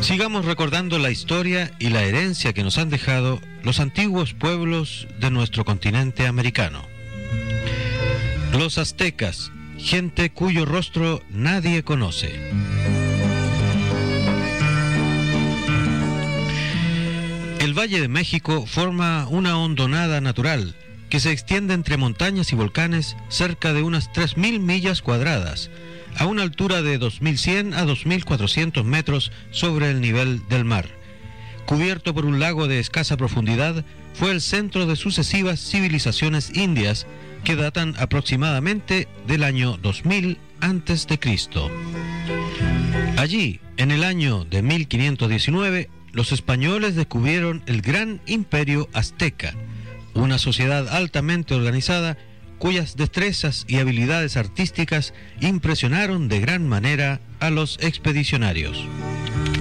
Sigamos recordando la historia y la herencia que nos han dejado los antiguos pueblos de nuestro continente americano. Los aztecas, gente cuyo rostro nadie conoce. El Valle de México forma una hondonada natural que se extiende entre montañas y volcanes cerca de unas 3.000 millas cuadradas, a una altura de 2.100 a 2.400 metros sobre el nivel del mar. Cubierto por un lago de escasa profundidad, fue el centro de sucesivas civilizaciones indias que datan aproximadamente del año 2000 a.C. Allí, en el año de 1519, los españoles descubrieron el gran imperio azteca, una sociedad altamente organizada cuyas destrezas y habilidades artísticas impresionaron de gran manera a los expedicionarios.